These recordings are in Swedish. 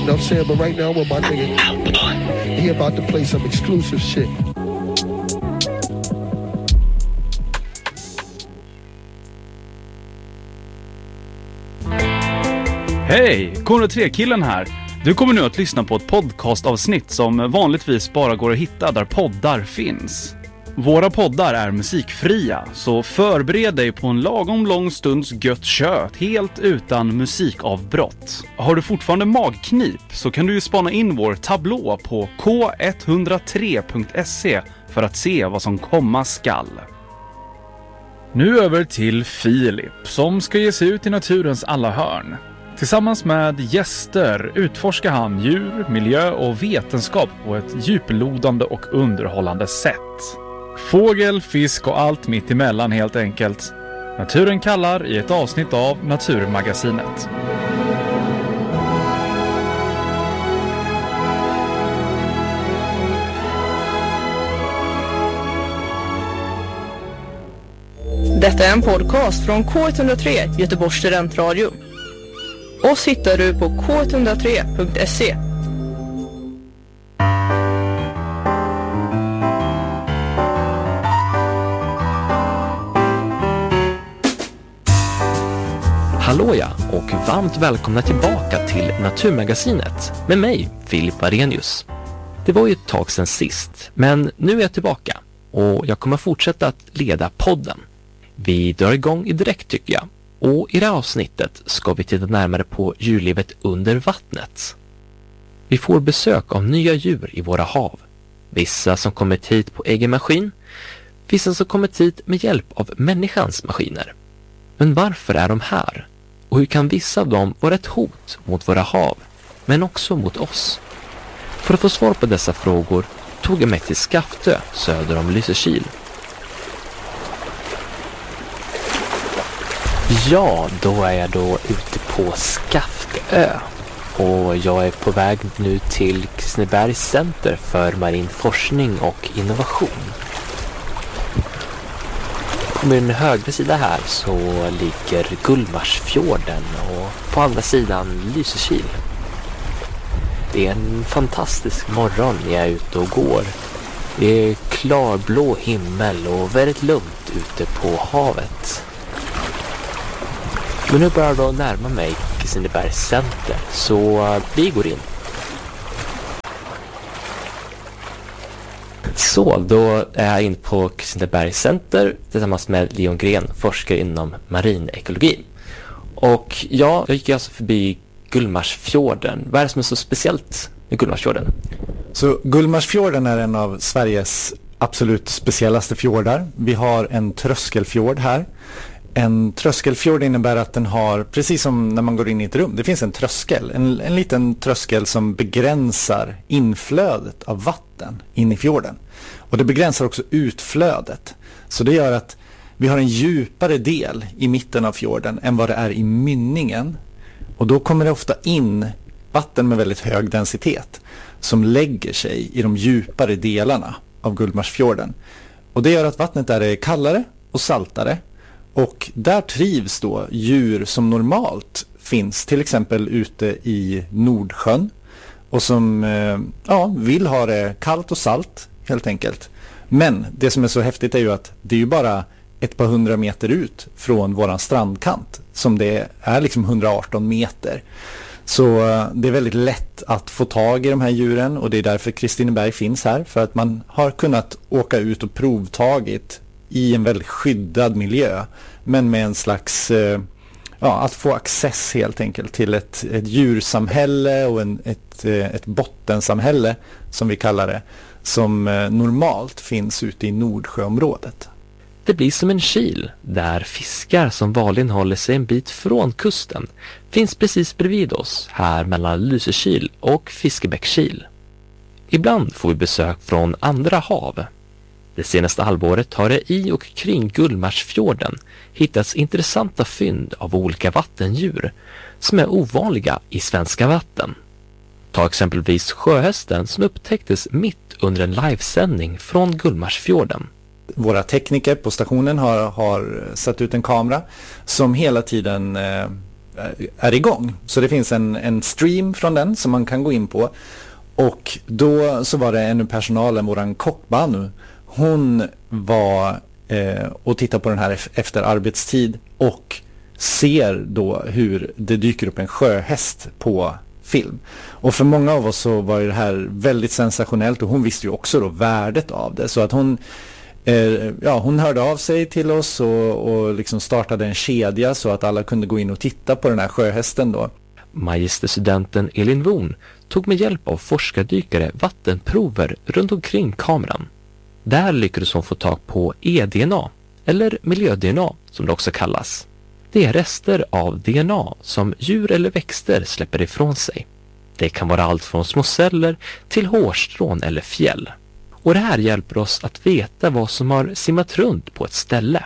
know what I'm saying? But right now with my nigga, he about to play some exclusive shit. Hej, K103-killen här. Du kommer nu att lyssna på ett podcastavsnitt som vanligtvis bara går att hitta där poddar finns. Våra poddar är musikfria, så förbered dig på en lagom lång stunds gött kött helt utan musikavbrott. Har du fortfarande magknip så kan du ju spana in vår tablå på k103.se för att se vad som komma skall. Nu över till Filip som ska ge sig ut i naturens alla hörn. Tillsammans med gäster utforskar han djur, miljö och vetenskap på ett djuplodande och underhållande sätt. Fågel, fisk och allt mitt emellan helt enkelt. Naturen kallar i ett avsnitt av Naturmagasinet. Detta är en podcast från K103 Göteborgs studentradio. Oss hittar du på k103.se. Hallå ja, och varmt välkomna tillbaka till Naturmagasinet med mig, Filip Arrhenius. Det var ju ett tag sedan sist, men nu är jag tillbaka och jag kommer fortsätta att leda podden. Vi drar igång i direkt tycker jag. Och i det här avsnittet ska vi titta närmare på djurlivet under vattnet. Vi får besök av nya djur i våra hav. Vissa som kommit hit på egen maskin. Vissa som kommit hit med hjälp av människans maskiner. Men varför är de här? Och hur kan vissa av dem vara ett hot mot våra hav, men också mot oss? För att få svar på dessa frågor tog jag mig till Skaftö söder om Lysekil. Ja, då är jag då ute på Skaftö och jag är på väg nu till Kristinebergs center för marin forskning och innovation. På min högra sida här så ligger Gullmarsfjorden och på andra sidan Lysekil. Det är en fantastisk morgon när jag är ute och går. Det är klarblå himmel och väldigt lugnt ute på havet. Men nu börjar jag närma mig Kristinebergs center, så vi går in. Så, då är jag in på Kristinebergs center tillsammans med Leon Gren, forskare inom marinekologi. Och ja, jag gick alltså förbi Gullmarsfjorden. Vad är det som är så speciellt med Gullmarsfjorden? Så Gullmarsfjorden är en av Sveriges absolut speciellaste fjordar. Vi har en tröskelfjord här. En tröskelfjord innebär att den har, precis som när man går in i ett rum, det finns en tröskel. En liten tröskel som begränsar inflödet av vatten in i fjorden. Och det begränsar också utflödet. Så det gör att vi har en djupare del i mitten av fjorden än vad det är i mynningen. Och då kommer det ofta in vatten med väldigt hög densitet som lägger sig i de djupare delarna av Gullmarsfjorden. Och det gör att vattnet där är kallare och saltare. Och där trivs då djur som normalt finns till exempel ute i Nordsjön och som vill ha det kallt och salt helt enkelt. Men det som är så häftigt är ju att det är ju bara ett par 100 meter ut från våran strandkant som det är liksom 118 meter. Så det är väldigt lätt att få tag i de här djuren och det är därför Kristineberg finns här, för att man har kunnat åka ut och provtagit i en väldigt skyddad miljö, men med en slags att få access helt enkelt till ett djursamhälle och ett bottensamhälle som vi kallar det, som normalt finns ute i Nordsjöområdet. Det blir som en kil där fiskar som vanligen håller sig en bit från kusten finns precis bredvid oss här mellan Lysekil och Fiskebäckskil. Ibland får vi besök från andra hav. Det senaste halvåret har det i och kring Gullmarsfjorden hittats intressanta fynd av olika vattendjur som är ovanliga i svenska vatten. Ta exempelvis sjöhästen som upptäcktes mitt under en livesändning från Gullmarsfjorden. Våra tekniker på stationen har satt ut en kamera som hela tiden är igång. Så det finns en stream från den som man kan gå in på. Och då så var det en ur personalen, våran kock Banu. Hon var och tittade på den här efter arbetstid och ser då hur det dyker upp en sjöhäst på film. Och för många av oss så var det här väldigt sensationellt, och hon visste ju också då värdet av det. Så att hon hörde av sig till oss och liksom startade en kedja så att alla kunde gå in och titta på den här sjöhästen då. Magisterstudenten Elin Wohn tog med hjälp av forskardykare vattenprover runt omkring kameran. Där lyckades hon få tag på eDNA, eller miljö-DNA som det också kallas. Det är rester av DNA som djur eller växter släpper ifrån sig. Det kan vara allt från små celler till hårstrån eller fjäll. Och det här hjälper oss att veta vad som har simmat runt på ett ställe.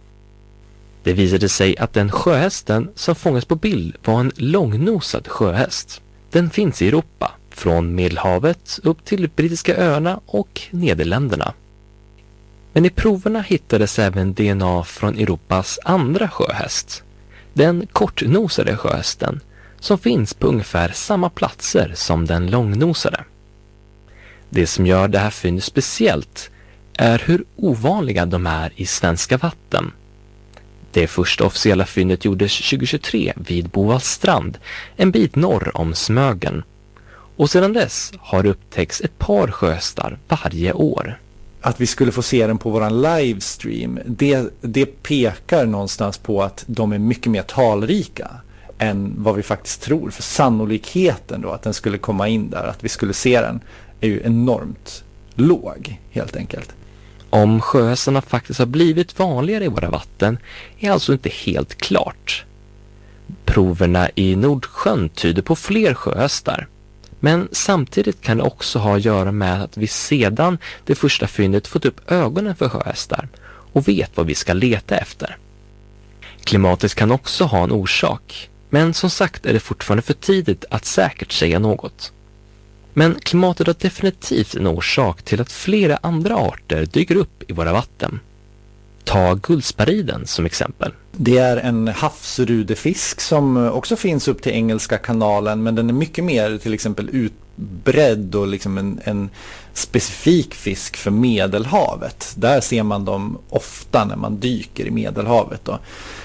Det visade sig att den sjöhästen som fångas på bild var en långnosad sjöhäst. Den finns i Europa, från Medelhavet upp till Brittiska öarna och Nederländerna. Men i proverna hittades även DNA från Europas andra sjöhäst, den kortnosade sjöhästen, som finns på ungefär samma platser som den långnosade. Det som gör det här fyndet speciellt är hur ovanliga de är i svenska vatten. Det första officiella fyndet gjordes 2023 vid Bovallstrand, en bit norr om Smögen. Och sedan dess har det upptäckts ett par sjöhästar varje år. Att vi skulle få se den på våran livestream, det pekar någonstans på att de är mycket mer talrika än vad vi faktiskt tror. För sannolikheten då att den skulle komma in där, att vi skulle se den, är ju enormt låg helt enkelt. Om sjöhästarna faktiskt har blivit vanligare i våra vatten är alltså inte helt klart. Proverna i Nordsjön tyder på fler sjöhästar. Men samtidigt kan det också ha att göra med att vi sedan det första fyndet fått upp ögonen för sjöhästar och vet vad vi ska leta efter. Klimatet kan också ha en orsak, men som sagt är det fortfarande för tidigt att säkert säga något. Men klimatet har definitivt en orsak till att flera andra arter dyker upp i våra vatten. Ta guldspariden som exempel. Det är en havsrudefisk som också finns upp till Engelska kanalen, men den är mycket mer till exempel utbredd och liksom en specifik fisk för Medelhavet. Där ser man dem ofta när man dyker i Medelhavet då.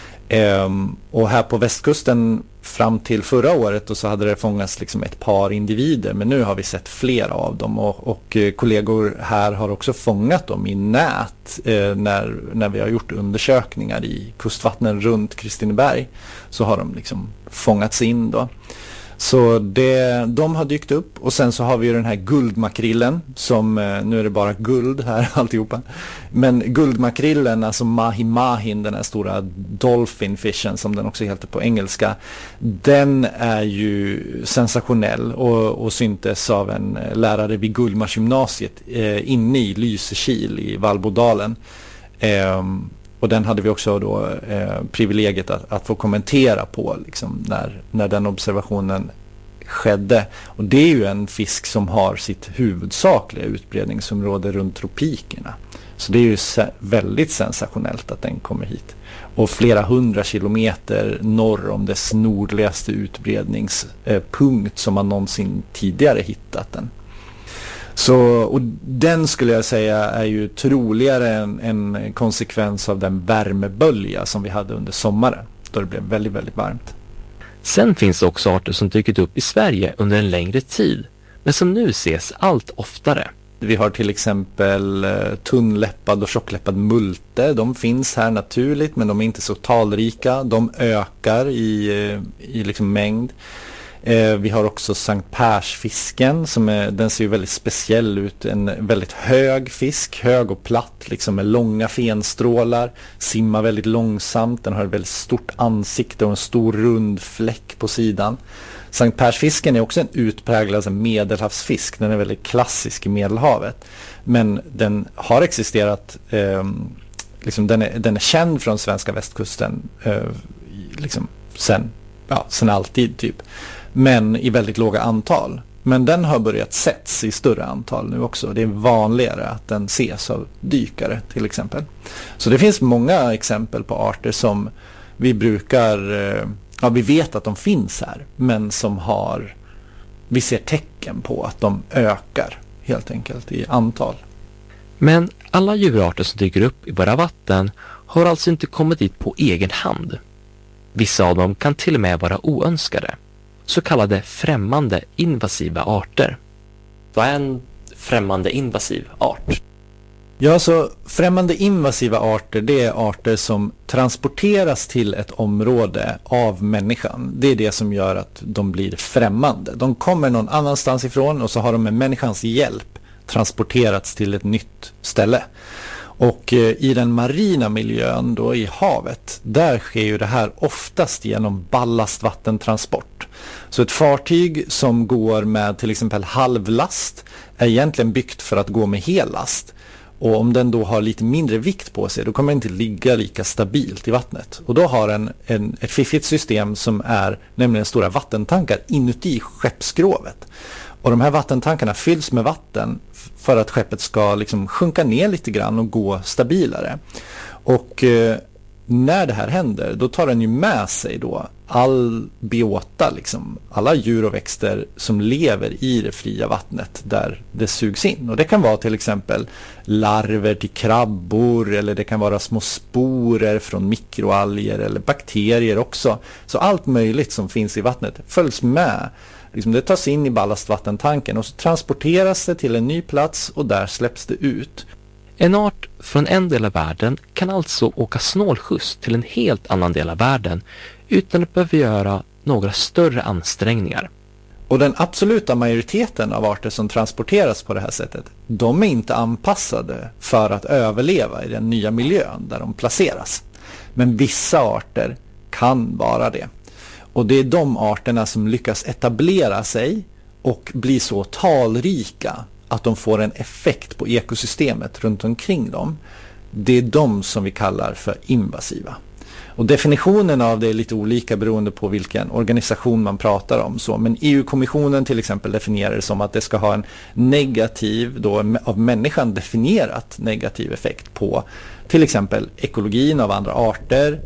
Och här på västkusten fram till förra året och så hade det fångats liksom ett par individer, men nu har vi sett flera av dem och kollegor här har också fångat dem i nät när vi har gjort undersökningar i kustvattnen runt Kristineberg, så har de liksom fångats in då. Så de har dykt upp, och sen så har vi ju den här guldmakrillen som, nu är det bara guld här alltihopa, men guldmakrillen, alltså mahi-mahin, den här stora dolphin fishen som den också heter på engelska, den är ju sensationell och syntes av en lärare vid Gullmarsgymnasiet inne i Lysekil i Valbodalen. Och den hade vi också då privilegiet att få kommentera på liksom, när den observationen skedde. Och det är ju en fisk som har sitt huvudsakliga utbredningsområde runt tropikerna. Så det är ju väldigt sensationellt att den kommer hit. Och flera 100 kilometer norr om dess nordligaste utbredningspunkt som man någonsin tidigare hittat den. Så, och den skulle jag säga är ju troligare en konsekvens av den värmebölja som vi hade under sommaren, då det blev väldigt, väldigt varmt. Sen finns det också arter som dykt upp i Sverige under en längre tid, men som nu ses allt oftare. Vi har till exempel tunnläppad och tjockläppad multe. De finns här naturligt, men de är inte så talrika. De ökar i liksom mängd. Vi har också Sankt Persfisken, den ser ju väldigt speciell ut, en väldigt hög fisk, hög och platt liksom, med långa fenstrålar, simmar väldigt långsamt, den har ett väldigt stort ansikte och en stor rund fläck på sidan. Sankt Persfisken är också en utpräglad medelhavsfisk, den är väldigt klassisk i Medelhavet, men den har existerat, liksom, den är känd från svenska västkusten liksom, sen alltid typ. Men i väldigt låga antal. Men den har börjat sätts i större antal nu också. Det är vanligare att den ses av dykare till exempel. Så det finns många exempel på arter som vi brukar vi vet att de finns här, men som vi ser tecken på att de ökar helt enkelt i antal. Men alla djurarter som dyker upp i våra vatten har alltså inte kommit dit på egen hand. Vissa av dem kan till och med vara oönskade, så kallade främmande invasiva arter. Vad är en främmande invasiv art? Ja, så främmande invasiva arter, det är arter som transporteras till ett område av människan. Det är det som gör att de blir främmande. De kommer någon annanstans ifrån och så har de med människans hjälp transporterats till ett nytt ställe. Och i den marina miljön då i havet, där sker ju det här oftast genom ballastvattentransport. Så ett fartyg som går med till exempel halvlast är egentligen byggt för att gå med hellast. Och om den då har lite mindre vikt på sig, då kommer den inte ligga lika stabilt i vattnet. Och då har ett fiffigt system som är nämligen stora vattentankar inuti skeppsskrovet. Och de här vattentankarna fylls med vatten för att skeppet ska liksom sjunka ner lite grann och gå stabilare. Och när det här händer, då tar den ju med sig då all biota, liksom, alla djur och växter som lever i det fria vattnet där det sugs in. Och det kan vara till exempel larver till krabbor, eller det kan vara små sporer från mikroalger eller bakterier också. Så allt möjligt som finns i vattnet följs med. Liksom det tas in i ballastvattentanken och så transporteras det till en ny plats och där släpps det ut. En art från en del av världen kan alltså åka snålskjuts till en helt annan del av världen utan att behöva göra några större ansträngningar. Och den absoluta majoriteten av arter som transporteras på det här sättet, de är inte anpassade för att överleva i den nya miljön där de placeras. Men vissa arter kan vara det. Och det är de arterna som lyckas etablera sig och bli så talrika att de får en effekt på ekosystemet runt omkring dem. Det är de som vi kallar för invasiva. Och definitionen av det är lite olika beroende på vilken organisation man pratar om. Men EU-kommissionen till exempel definierar det som att det ska ha en negativ, då av människan definierat negativ effekt på till exempel ekologin av andra arter,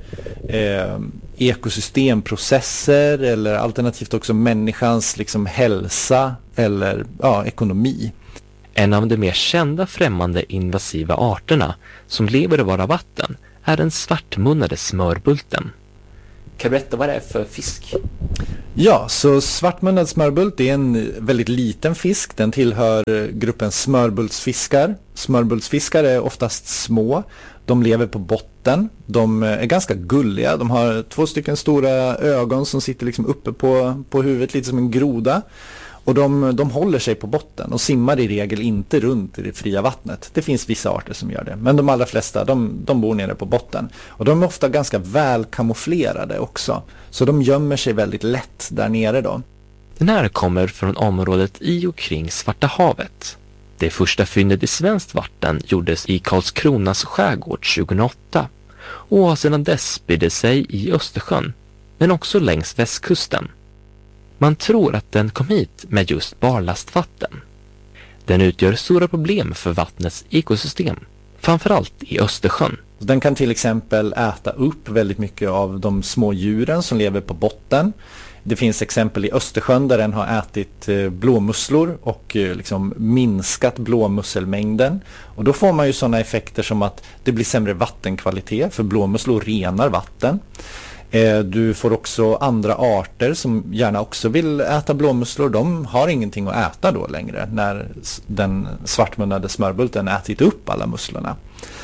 ekosystemprocesser eller alternativt också människans liksom hälsa eller ekonomi. En av de mer kända främmande invasiva arterna som lever i våra vatten är den svartmunnade smörbulten. Kan du berätta vad det är för fisk? Ja, så svartmunnad smörbult är en väldigt liten fisk. Den tillhör gruppen smörbultsfiskar. Smörbultsfiskar är oftast små. De lever på botten. De är ganska gulliga. De har 2 stycken stora ögon som sitter liksom uppe på huvudet, lite som en groda. Och de håller sig på botten och simmar i regel inte runt i det fria vattnet. Det finns vissa arter som gör det. Men de allra flesta, de bor nere på botten. Och de är ofta ganska väl kamouflerade också. Så de gömmer sig väldigt lätt där nere då. Den här kommer från området i och kring Svarta havet. Det första fyndet i svenskt vatten gjordes i Karlskronas skärgård 2008 och har sedan dess spridit sig i Östersjön, men också längs västkusten. Man tror att den kom hit med just barlastvatten. Den utgör stora problem för vattnets ekosystem, framförallt i Östersjön. Den kan till exempel äta upp väldigt mycket av de små djuren som lever på botten. Det finns exempel i Östersjön där den har ätit blåmusslor och liksom minskat blåmusselmängden. Och då får man ju sådana effekter som att det blir sämre vattenkvalitet, för blåmusslor renar vatten. Du får också andra arter som gärna också vill äta blåmusslor. De har ingenting att äta då längre när den svartmunnade smörbulten ätit upp alla musslorna.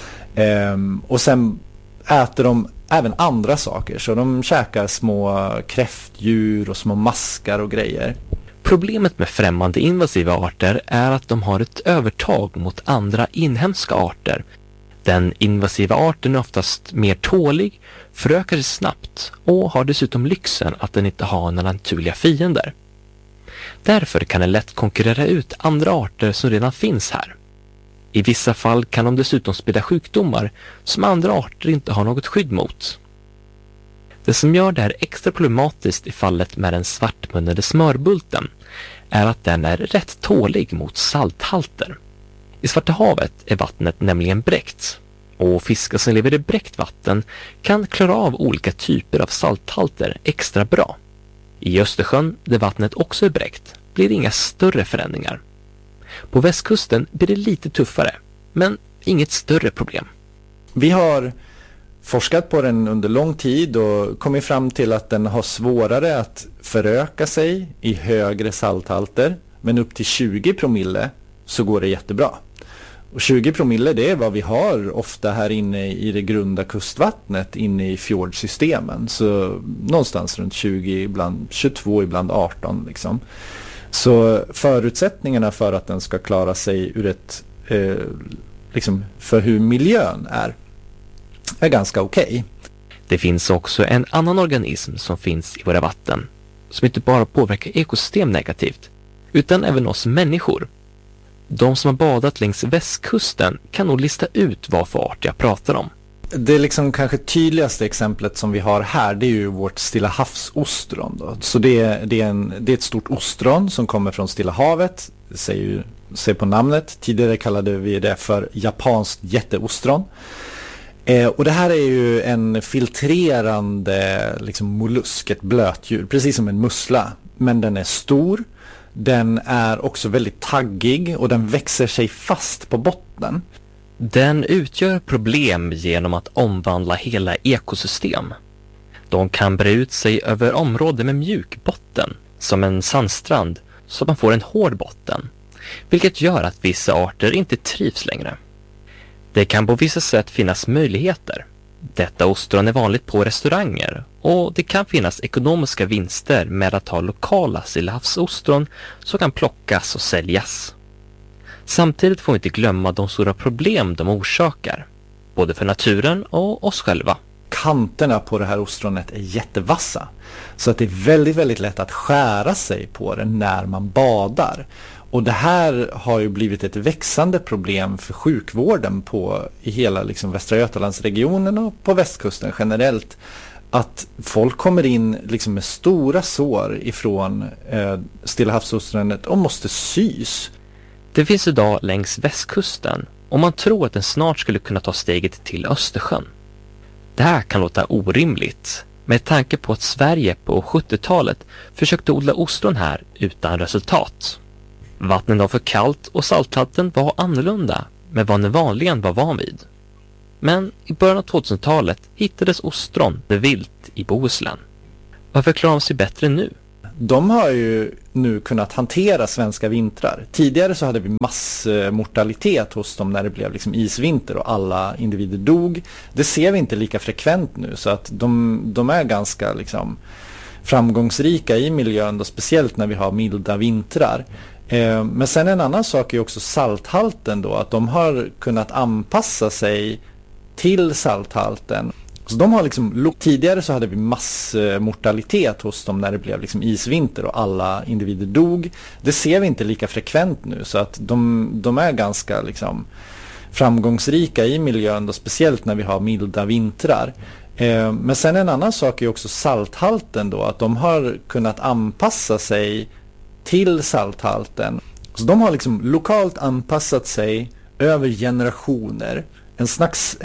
Och sen äter de även andra saker. Så de käkar små kräftdjur och små maskar och grejer. Problemet med främmande invasiva arter är att de har ett övertag mot andra inhemska arter. Den invasiva arten är oftast mer tålig, förökar sig snabbt och har dessutom lyxen att den inte har några naturliga fiender. Därför kan den lätt konkurrera ut andra arter som redan finns här. I vissa fall kan de dessutom sprida sjukdomar som andra arter inte har något skydd mot. Det som gör det här extra problematiskt i fallet med den svartmunnade smörbulten är att den är rätt tålig mot salthalter. I Svarta havet är vattnet nämligen bräckt. Och fiskar som lever i bräckt vatten kan klara av olika typer av salthalter extra bra. I Östersjön, där vattnet också är bräckt, blir det inga större förändringar. På västkusten blir det lite tuffare, men inget större problem. Vi har forskat på den under lång tid och kommit fram till att den har svårare att föröka sig i högre salthalter, men upp till 20 promille så går det jättebra. Och 20 promille, det är vad vi har ofta här inne i det grunda kustvattnet inne i fjordsystemen. Så någonstans runt 20, ibland 22, ibland 18 liksom. Så förutsättningarna för att den ska klara sig ur ett liksom för hur miljön är ganska okej. Det finns också en annan organism som finns i våra vatten som inte bara påverkar ekosystem negativt utan även oss människor. De som har badat längs västkusten kan nog lista ut vad för art jag pratar om. Det liksom kanske tydligaste exemplet som vi har här, det är ju vårt Stilla havsostron då. Så det är ett stort ostron som kommer från Stilla havet, säger på namnet. Tidigare kallade vi det för japanskt jätteostron. Och det här är ju en filtrerande liksom mollusk, ett blötdjur, precis som en mussla. Men den är stor, den är också väldigt taggig och den växer sig fast på botten. Den utgör problem genom att omvandla hela ekosystem. De kan bre ut sig över områden med mjuk botten, som en sandstrand, så att man får en hård botten, vilket gör att vissa arter inte trivs längre. Det kan på vissa sätt finnas möjligheter. Detta ostron är vanligt på restauranger och det kan finnas ekonomiska vinster med att ha lokala stillahavsostron som kan plockas och säljas. Samtidigt får vi inte glömma de stora problem de orsakar, både för naturen och oss själva. Kanterna på det här ostronet är jättevassa, så att det är väldigt, väldigt lätt att skära sig på den när man badar. Och det här har ju blivit ett växande problem för sjukvården i hela liksom Västra Götalandsregionen och på västkusten generellt. Att folk kommer in liksom med stora sår ifrån Stilla havsostronet och måste sys. Det finns idag längs västkusten och man tror att den snart skulle kunna ta steget till Östersjön. Det här kan låta orimligt med tanke på att Sverige på 70-talet försökte odla ostron här utan resultat. Vattnet var för kallt och salthalten var annorlunda med vad den vanligen var van vid. Men i början av 2000-talet hittades ostron vilt i Bohuslän. Varför klarar de sig bättre nu? De har ju nu kunnat hantera svenska vintrar. Tidigare så hade vi massmortalitet hos dem när det blev liksom isvinter och alla individer dog. Det ser vi inte lika frekvent nu, så att de är ganska liksom framgångsrika i miljön, och speciellt när vi har milda vintrar. Men sen en annan sak är också salthalten då, att de har kunnat anpassa sig till salthalten. Så de har liksom, tidigare så hade vi massmortalitet hos dem när det blev liksom isvinter och alla individer dog. Det ser vi inte lika frekvent nu, så att de är ganska liksom framgångsrika i miljön, och speciellt när vi har milda vintrar. Men sen en annan sak är också salthalten då, att de har kunnat anpassa sig till salthalten. Så de har liksom lokalt anpassat sig över generationer.